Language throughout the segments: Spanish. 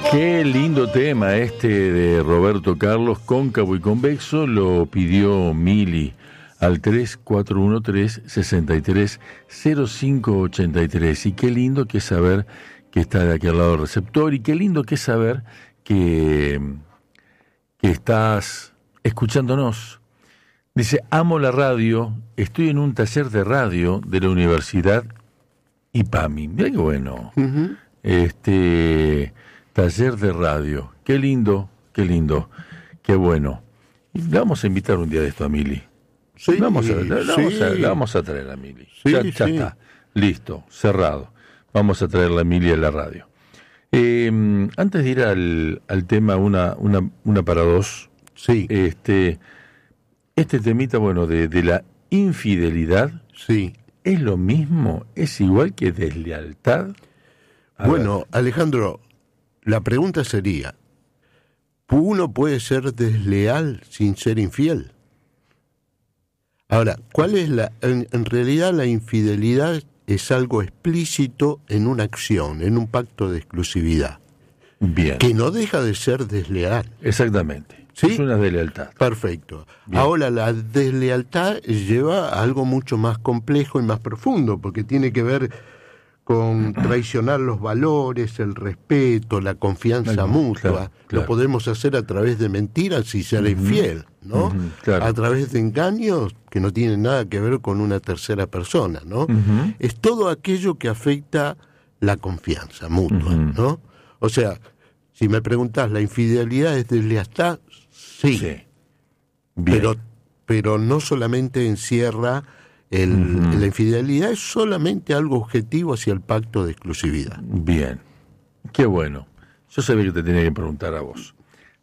Qué lindo tema este de Roberto Carlos, Cóncavo y Convexo, lo pidió Mili al 3413-630583. Y qué lindo que es saber que está de aquel lado del receptor, y qué lindo que es saber que estás escuchándonos. Dice, amo la radio, estoy en un taller de radio de la Universidad IPAMI. Mira qué bueno. Uh-huh. Taller de radio. Qué lindo, qué bueno. Y la vamos a invitar un día de esto a Mili. Sí, la vamos a traer a Mili. Sí, ya sí. está, listo, cerrado. Vamos a traer la Mili a la radio. Antes de ir al tema una para dos, Sí. Este temita, bueno, de la infidelidad, Sí. ¿es lo mismo? ¿Es igual que deslealtad? Bueno, Alejandro, la pregunta sería, ¿uno puede ser desleal sin ser infiel? Ahora, ¿cuál es en realidad la infidelidad es algo explícito en una acción, en un pacto de exclusividad, Bien. que no deja de ser desleal. Exactamente. ¿Sí? Es una deslealtad. Perfecto. Bien. Ahora, la deslealtad lleva a algo mucho más complejo y más profundo, porque tiene que ver con traicionar los valores, el respeto, la confianza mutua. Claro. Lo podemos hacer a través de mentiras y ser infiel, ¿no? Claro. A través de engaños que no tienen nada que ver con una tercera persona, ¿no? Es todo aquello que afecta la confianza mutua, ¿no? O sea, si me preguntás, ¿la infidelidad es deslealtad? Sí. Bien. Pero no solamente encierra la infidelidad, es solamente algo objetivo hacia el pacto de exclusividad. Bien. Qué bueno. Yo sabía que te tenía que preguntar a vos.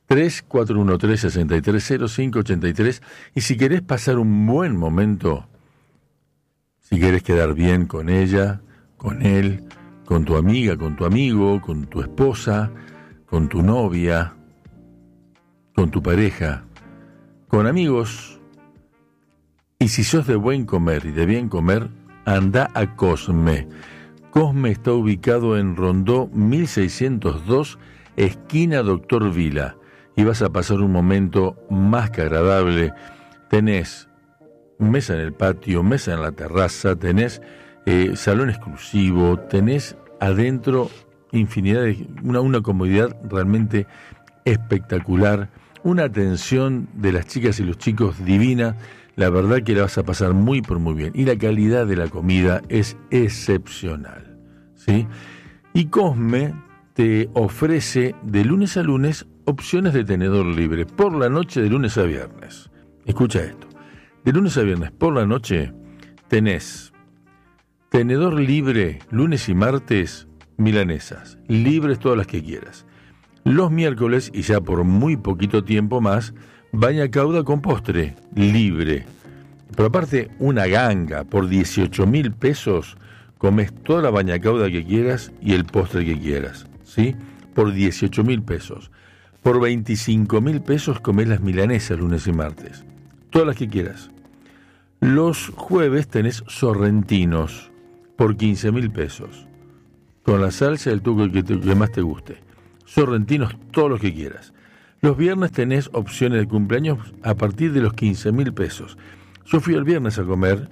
3413-630583. Y si querés pasar un buen momento, si querés quedar bien con ella, con él, con tu amiga, con tu amigo, con tu esposa, con tu novia, con tu pareja, con amigos, y si sos de buen comer y de bien comer, anda a Cosme. Cosme está ubicado en Rondó 1602, esquina Doctor Vila, y vas a pasar un momento más que agradable. Tenés mesa en el patio, mesa en la terraza, tenés salón exclusivo, tenés adentro infinidad de una comodidad realmente espectacular, una atención de las chicas y los chicos divina. La verdad que la vas a pasar muy pero muy bien, y la calidad de la comida es excepcional, ¿sí? Y Cosme te ofrece de lunes a lunes opciones de tenedor libre por la noche, de lunes a viernes. Escucha esto, de lunes a viernes por la noche tenés tenedor libre lunes y martes, milanesas libres todas las que quieras. Los miércoles, y ya por muy poquito tiempo más, baña cauda con postre libre. Pero aparte, una ganga por 18.000 pesos, comes toda la baña cauda que quieras y el postre que quieras, ¿sí? Por 18.000 pesos. Por 25.000 pesos comes las milanesas lunes y martes, todas las que quieras. Los jueves tenés sorrentinos por 15.000 pesos, con la salsa y el tuco que más te guste. Sorrentinos todos los que quieras. Los viernes tenés opciones de cumpleaños a partir de los 15.000 pesos. Yo fui el viernes a comer,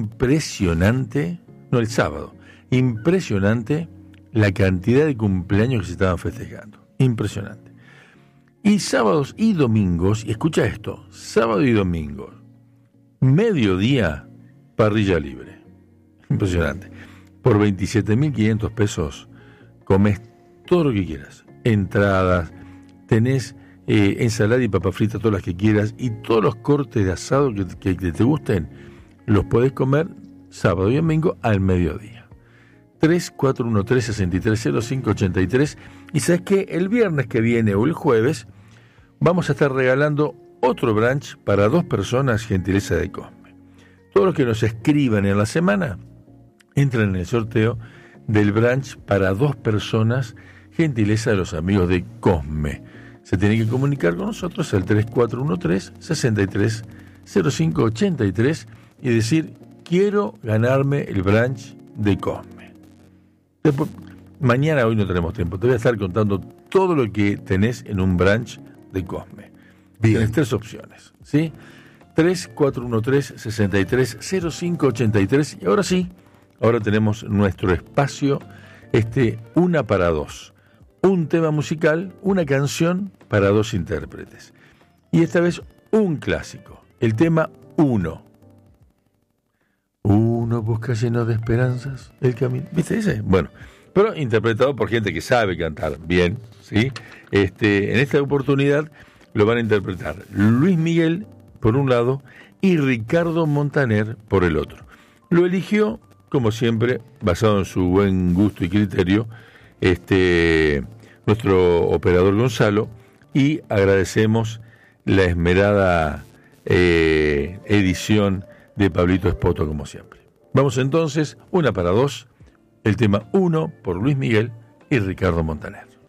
el sábado, impresionante la cantidad de cumpleaños que se estaban festejando. Impresionante. Y sábados y domingos, y escucha esto, sábado y domingos, mediodía, parrilla libre. Impresionante. Por 27.500 pesos comes todo lo que quieras. Entradas, tenés ensalada y papa frita, todas las que quieras, y todos los cortes de asado que te gusten, los podés comer sábado y domingo al mediodía. 3413-630583. Y sabes que el viernes que viene o el jueves vamos a estar regalando otro brunch para 2 personas, gentileza de Cosme. Todos los que nos escriban en la semana entran en el sorteo del brunch para 2 personas, gentileza de los amigos de Cosme. Se tienen que comunicar con nosotros al 3413-630583 y decir, quiero ganarme el brunch de Cosme. Después, Mañana, hoy no tenemos tiempo, te voy a estar contando todo lo que tenés en un branch de Cosme. Bien. Tenés 3 opciones, ¿sí? 3413-630583. Y ahora sí, ahora tenemos nuestro espacio, una para dos. Un tema musical, una canción para 2 intérpretes. Y esta vez un clásico, el tema Uno. Uno busca lleno de esperanzas el camino. ¿Viste ese? Bueno, pero interpretado por gente que sabe cantar bien, ¿sí? En esta oportunidad lo van a interpretar Luis Miguel por un lado y Ricardo Montaner por el otro. Lo eligió, como siempre, basado en su buen gusto y criterio, nuestro operador Gonzalo, y agradecemos la esmerada edición de Pablito Espoto, como siempre. Vamos entonces, una para dos, el tema Uno por Luis Miguel y Ricardo Montaner.